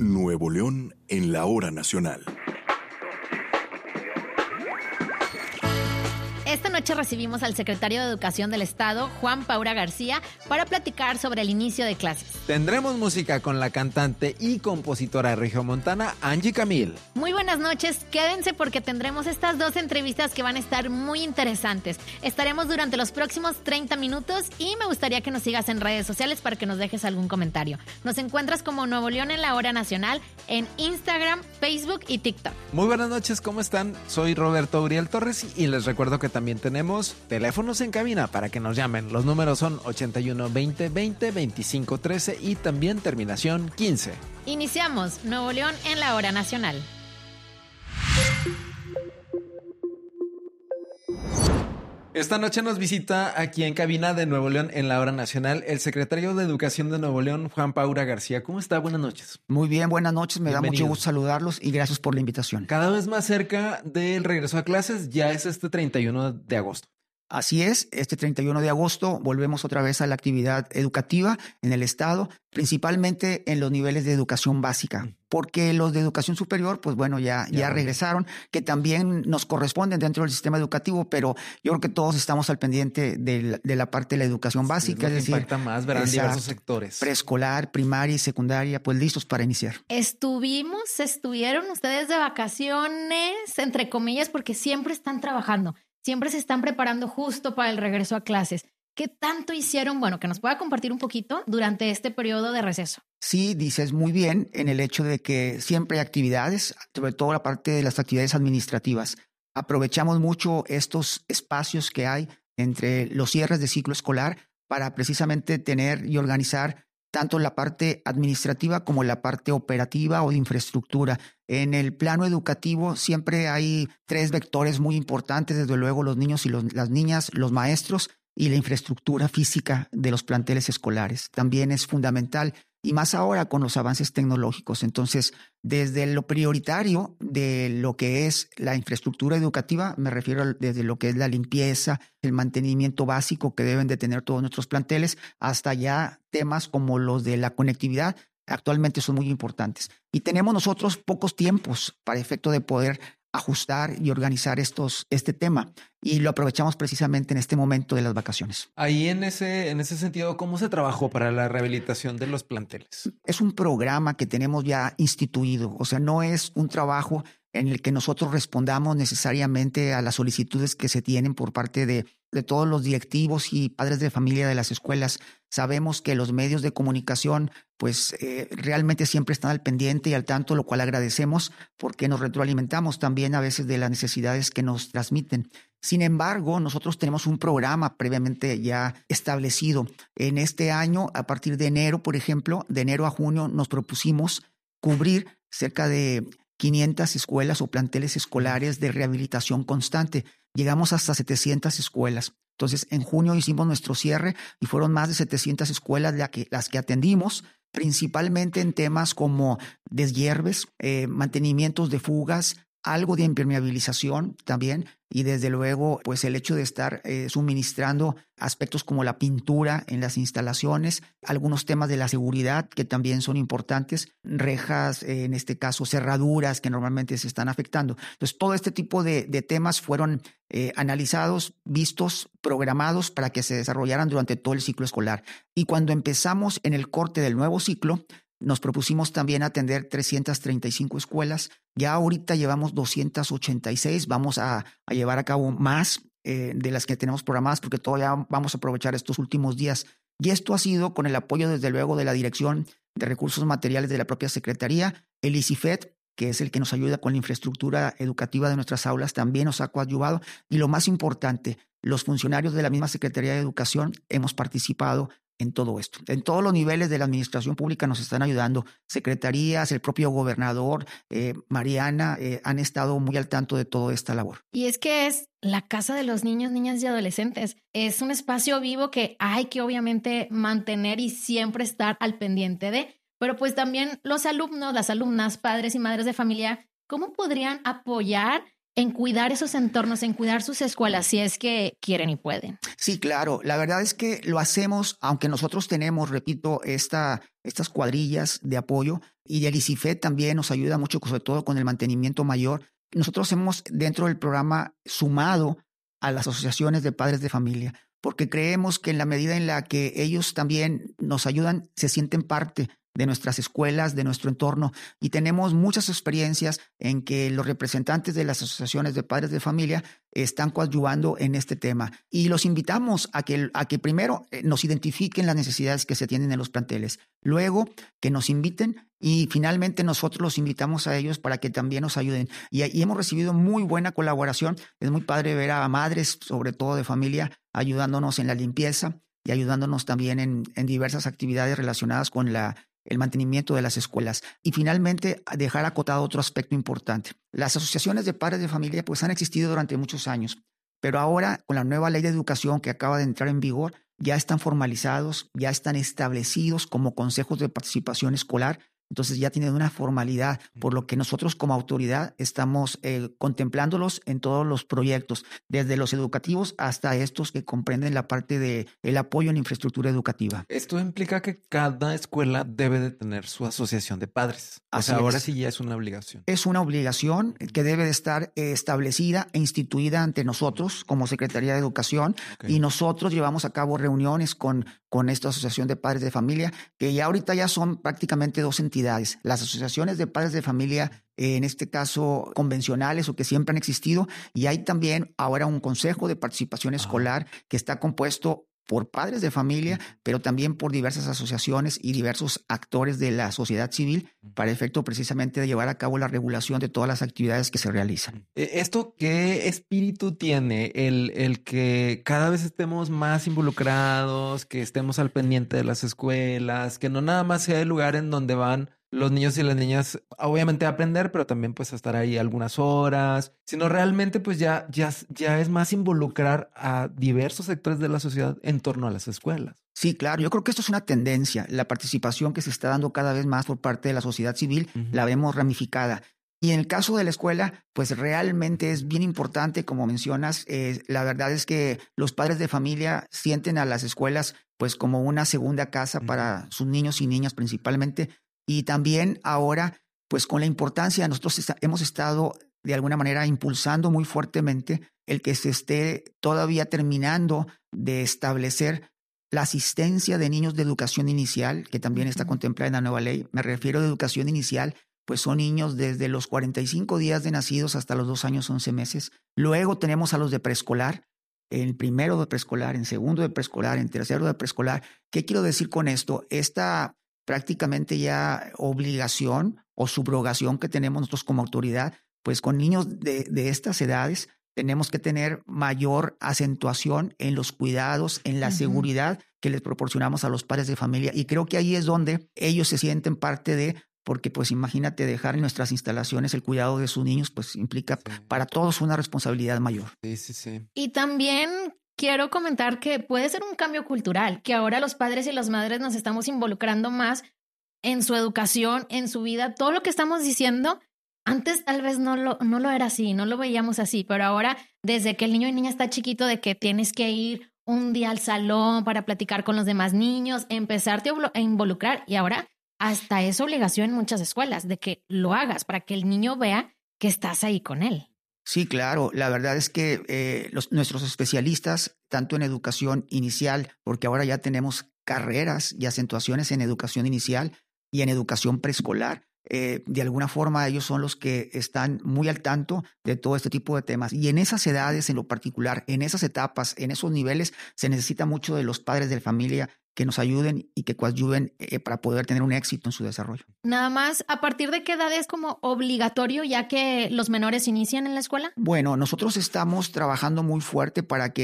Nuevo León en la hora nacional. Esta noche recibimos al secretario de Educación del Estado, Juan Paura García, para platicar sobre el inicio de clases. Tendremos música con la cantante y compositora regiomontana Angie Camil. Muy buenas noches, quédense porque tendremos estas dos entrevistas que van a estar muy interesantes. Estaremos durante los próximos 30 minutos y me gustaría que nos sigas en redes sociales para que nos dejes algún comentario. Nos encuentras como Nuevo León en la hora nacional en Instagram, Facebook y TikTok. Muy buenas noches, ¿cómo están? Soy Roberto Uriel Torres y les recuerdo que también tenemos teléfonos en cabina para que nos llamen. Los números son 81 20 20 25 13 y también terminación 15. Iniciamos Nuevo León en la hora nacional. Esta noche nos visita aquí en cabina de Nuevo León en la hora nacional el secretario de Educación de Nuevo León, Juan Paura García. ¿Cómo está? Buenas noches. Muy bien, buenas noches. Me Bienvenido. da mucho gusto saludarlos y gracias por la invitación. Cada vez más cerca del regreso a clases, ya es este 31 de agosto. Así es, este 31 de agosto volvemos otra vez a la actividad educativa en el estado, principalmente en los niveles de educación básica, porque los de educación superior, pues bueno, ya regresaron, que también nos corresponden dentro del sistema educativo, pero yo creo que todos estamos al pendiente de la parte de la educación básica, es decir, impacta más, verán diversos sectores. Preescolar, primaria y secundaria, pues listos para iniciar. Estuvieron ustedes de vacaciones, entre comillas, porque siempre están trabajando. Siempre se están preparando justo para el regreso a clases. ¿Qué tanto hicieron? Bueno, que nos pueda compartir un poquito durante este periodo de receso. Sí, dices muy bien en el hecho de que siempre hay actividades, sobre todo la parte de las actividades administrativas. Aprovechamos mucho estos espacios que hay entre los cierres de ciclo escolar para precisamente tener y organizar tanto la parte administrativa como la parte operativa o de infraestructura. En el plano educativo siempre hay tres vectores muy importantes, desde luego los niños y las niñas, los maestros y la infraestructura física de los planteles escolares. También es fundamental y más ahora con los avances tecnológicos. Entonces, desde lo prioritario de lo que es la infraestructura educativa, me refiero desde lo que es la limpieza, el mantenimiento básico que deben de tener todos nuestros planteles, hasta ya temas como los de la conectividad, actualmente son muy importantes. Y tenemos nosotros pocos tiempos para efecto de poder ajustar y organizar este tema y lo aprovechamos precisamente en este momento de las vacaciones. Ahí en ese sentido, ¿cómo se trabajó para la rehabilitación de los planteles? Es un programa que tenemos ya instituido, o sea, no es un trabajo en el que nosotros respondamos necesariamente a las solicitudes que se tienen por parte de todos los directivos y padres de familia de las escuelas. Sabemos que los medios de comunicación pues realmente siempre están al pendiente y al tanto, lo cual agradecemos porque nos retroalimentamos también a veces de las necesidades que nos transmiten. Sin embargo, nosotros tenemos un programa previamente ya establecido. En este año, a partir de enero, por ejemplo, de enero a junio, nos propusimos cubrir cerca de 500 escuelas o planteles escolares de rehabilitación constante. Llegamos hasta 700 escuelas. Entonces, en junio hicimos nuestro cierre y fueron más de 700 escuelas las que atendimos, principalmente en temas como deshierves, mantenimientos de fugas, algo de impermeabilización también y desde luego pues el hecho de estar suministrando aspectos como la pintura en las instalaciones, algunos temas de la seguridad que también son importantes, rejas, en este caso cerraduras que normalmente se están afectando. Entonces todo este tipo de temas fueron analizados, vistos, programados para que se desarrollaran durante todo el ciclo escolar. Y cuando empezamos en el corte del nuevo ciclo, nos propusimos también atender 335 escuelas. Ya ahorita llevamos 286. Vamos a llevar a cabo más de las que tenemos programadas porque todavía vamos a aprovechar estos últimos días. Y esto ha sido con el apoyo, desde luego, de la Dirección de Recursos Materiales de la propia Secretaría. El ICIFED, que es el que nos ayuda con la infraestructura educativa de nuestras aulas, también nos ha coadyuvado. Y lo más importante, los funcionarios de la misma Secretaría de Educación hemos participado en todo esto. En todos los niveles de la administración pública nos están ayudando. Secretarías, el propio gobernador, Mariana, han estado muy al tanto de toda esta labor. Y es que es la casa de los niños, niñas y adolescentes. Es un espacio vivo que hay que obviamente mantener y siempre estar al pendiente de. Pero pues también los alumnos, las alumnas, padres y madres de familia, ¿cómo podrían apoyar en cuidar esos entornos, en cuidar sus escuelas, si es que quieren y pueden? Sí, claro. La verdad es que lo hacemos, aunque nosotros tenemos, repito, esta estas cuadrillas de apoyo, y el ICIFED también nos ayuda mucho, sobre todo con el mantenimiento mayor. Nosotros hemos dentro del programa sumado a las asociaciones de padres de familia, porque creemos que en la medida en la que ellos también nos ayudan, se sienten parte de nuestras escuelas, de nuestro entorno, y tenemos muchas experiencias en que los representantes de las asociaciones de padres de familia están coadyuvando en este tema. Y los invitamos a que primero nos identifiquen las necesidades que se tienen en los planteles, luego que nos inviten y finalmente nosotros los invitamos a ellos para que también nos ayuden. Y hemos recibido muy buena colaboración. Es muy padre ver a madres, sobre todo de familia, ayudándonos en la limpieza y ayudándonos también en diversas actividades relacionadas con el mantenimiento de las escuelas. Y finalmente, dejar acotado otro aspecto importante. Las asociaciones de padres de familia pues han existido durante muchos años, pero ahora con la nueva ley de educación que acaba de entrar en vigor, ya están formalizados, ya están establecidos como consejos de participación escolar. Entonces ya tienen una formalidad, por lo que nosotros como autoridad estamos contemplándolos en todos los proyectos, desde los educativos hasta estos que comprenden la parte del apoyo en infraestructura educativa. Esto implica que cada escuela debe de tener su asociación de padres. O sea, ahora sí ya es una obligación. Es una obligación que debe de estar establecida e instituida ante nosotros como Secretaría de Educación, y nosotros llevamos a cabo reuniones con esta asociación de padres de familia, que ya ahorita ya son prácticamente 2 entidades. Las asociaciones de padres de familia, en este caso convencionales o que siempre han existido, y hay también ahora un consejo de participación escolar que está compuesto por padres de familia, pero también por diversas asociaciones y diversos actores de la sociedad civil para efecto precisamente de llevar a cabo la regulación de todas las actividades que se realizan. ¿Esto qué espíritu tiene? El que cada vez estemos más involucrados, que estemos al pendiente de las escuelas, que no nada más sea el lugar en donde van los niños y las niñas, obviamente a aprender, pero también pues a estar ahí algunas horas, sino realmente pues ya es más involucrar a diversos sectores de la sociedad en torno a las escuelas. Sí, claro. Yo creo que esto es una tendencia. La participación que se está dando cada vez más por parte de la sociedad civil, la vemos ramificada. Y en el caso de la escuela, pues realmente es bien importante, como mencionas. La verdad es que los padres de familia sienten a las escuelas pues como una segunda casa para sus niños y niñas principalmente. Y también ahora, pues con la importancia, nosotros hemos estado de alguna manera impulsando muy fuertemente el que se esté todavía terminando de establecer la asistencia de niños de educación inicial, que también está contemplada en la nueva ley. Me refiero a educación inicial, pues son niños desde los 45 días de nacidos hasta los 2 años 11 meses. Luego tenemos a los de preescolar, en primero de preescolar, en segundo de preescolar, en tercero de preescolar. ¿Qué quiero decir con esto? Esta prácticamente ya obligación o subrogación que tenemos nosotros como autoridad, pues con niños de estas edades tenemos que tener mayor acentuación en los cuidados, en la seguridad que les proporcionamos a los padres de familia. Y creo que ahí es donde ellos se sienten parte de, porque pues imagínate dejar en nuestras instalaciones el cuidado de sus niños, pues implica para todos una responsabilidad mayor. Sí. Y también quiero comentar que puede ser un cambio cultural, que ahora los padres y las madres nos estamos involucrando más en su educación, en su vida. Todo lo que estamos diciendo, antes tal vez no lo era así, no lo veíamos así, pero ahora desde que el niño y niña está chiquito, de que tienes que ir un día al salón para platicar con los demás niños, empezarte a involucrar, y ahora hasta es obligación en muchas escuelas de que lo hagas para que el niño vea que estás ahí con él. Sí, claro. La verdad es que nuestros especialistas, tanto en educación inicial, porque ahora ya tenemos carreras y acentuaciones en educación inicial y en educación preescolar, de alguna forma ellos son los que están muy al tanto de todo este tipo de temas. Y en esas edades en lo particular, en esas etapas, en esos niveles, se necesita mucho de los padres de la familia que nos ayuden y que coadyuven para poder tener un éxito en su desarrollo. Nada más, ¿a partir de qué edad es como obligatorio ya que los menores inician en la escuela? Bueno, nosotros estamos trabajando muy fuerte para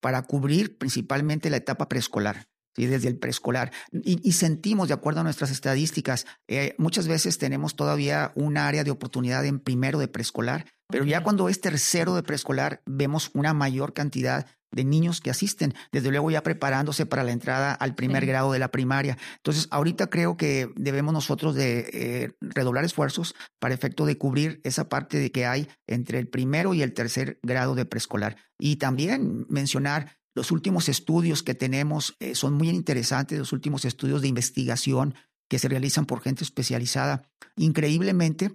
cubrir principalmente la etapa preescolar. ¿Sí? Desde el preescolar. Y sentimos, de acuerdo a nuestras estadísticas, muchas veces tenemos todavía un área de oportunidad en primero de preescolar, pero ya cuando es tercero de preescolar vemos una mayor cantidad de niños que asisten, desde luego ya preparándose para la entrada al primer grado de la primaria. Entonces, ahorita creo que debemos nosotros de redoblar esfuerzos para efecto de cubrir esa parte de que hay entre el primero y el tercer grado de preescolar. Y también mencionar los últimos estudios que tenemos son muy interesantes, los últimos estudios de investigación que se realizan por gente especializada. Increíblemente,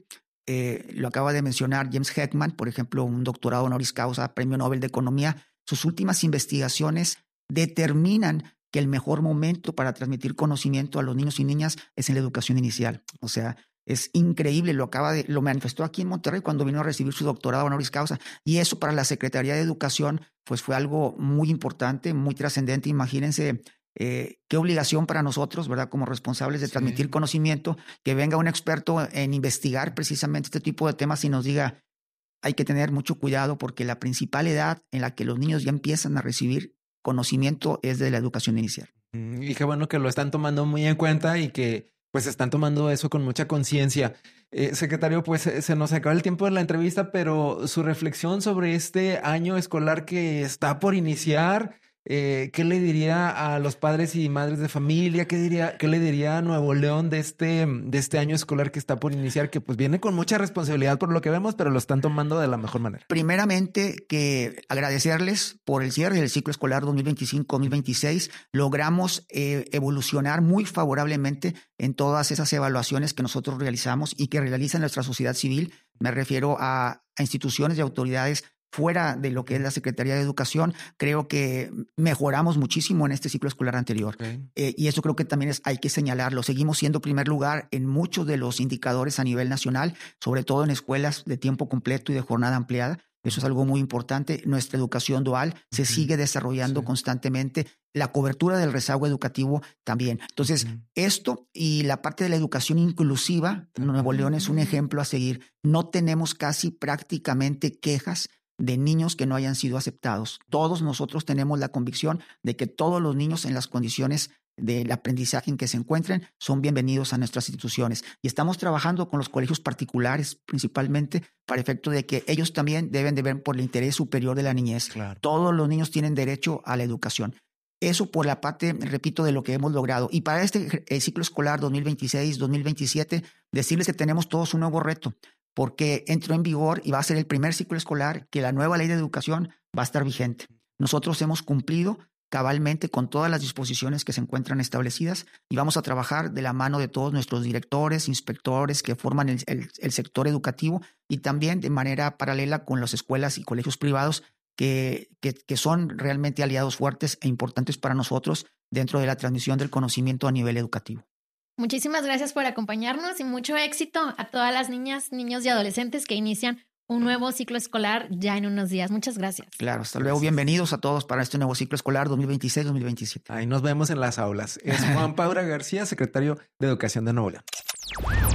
lo acaba de mencionar James Heckman, por ejemplo, un doctorado honoris causa, premio Nobel de Economía. Sus últimas investigaciones determinan que el mejor momento para transmitir conocimiento a los niños y niñas es en la educación inicial. O sea, es increíble, lo manifestó aquí en Monterrey cuando vino a recibir su doctorado honoris causa. Y eso para la Secretaría de Educación pues fue algo muy importante, muy trascendente. Imagínense qué obligación para nosotros, ¿verdad? Como responsables de transmitir conocimiento, que venga un experto en investigar precisamente este tipo de temas y nos diga, hay que tener mucho cuidado porque la principal edad en la que los niños ya empiezan a recibir conocimiento es de la educación inicial. Y qué bueno que lo están tomando muy en cuenta y que pues están tomando eso con mucha conciencia. Secretario, pues se nos acaba el tiempo de la entrevista, pero su reflexión sobre este año escolar que está por iniciar, ¿qué le diría a los padres y madres de familia? ¿Qué le diría a Nuevo León de este año escolar que está por iniciar? Que pues viene con mucha responsabilidad por lo que vemos, pero lo están tomando de la mejor manera. Primeramente, que agradecerles por el cierre del ciclo escolar 2025-2026. Logramos evolucionar muy favorablemente en todas esas evaluaciones que nosotros realizamos y que realiza nuestra sociedad civil. Me refiero a instituciones y autoridades fuera de lo que es la Secretaría de Educación. Creo que mejoramos muchísimo en este ciclo escolar anterior. Y eso creo que también hay que señalarlo. Seguimos siendo primer lugar en muchos de los indicadores a nivel nacional, sobre todo en escuelas de tiempo completo y de jornada ampliada. Eso es algo muy importante. Nuestra educación dual se sigue desarrollando constantemente. La cobertura del rezago educativo también. Entonces, esto y la parte de la educación inclusiva, Nuevo León es un ejemplo a seguir. No tenemos casi prácticamente quejas de niños que no hayan sido aceptados. Todos nosotros tenemos la convicción de que todos los niños en las condiciones del aprendizaje en que se encuentren son bienvenidos a nuestras instituciones. Y estamos trabajando con los colegios particulares principalmente para efecto de que ellos también deben de ver por el interés superior de la niñez. Claro. Todos los niños tienen derecho a la educación. Eso por la parte, repito, de lo que hemos logrado. Y para este ciclo escolar 2026-2027, decirles que tenemos todos un nuevo reto, porque entró en vigor y va a ser el primer ciclo escolar que la nueva ley de educación va a estar vigente. Nosotros hemos cumplido cabalmente con todas las disposiciones que se encuentran establecidas y vamos a trabajar de la mano de todos nuestros directores, inspectores que forman el sector educativo y también de manera paralela con las escuelas y colegios privados que son realmente aliados fuertes e importantes para nosotros dentro de la transmisión del conocimiento a nivel educativo. Muchísimas gracias por acompañarnos y mucho éxito a todas las niñas, niños y adolescentes que inician un nuevo ciclo escolar ya en unos días. Muchas gracias. Claro, hasta luego. Bienvenidos a todos para este nuevo ciclo escolar 2026-2027. Ahí nos vemos en las aulas. Es Juan Paura García, secretario de Educación de Nuevo León.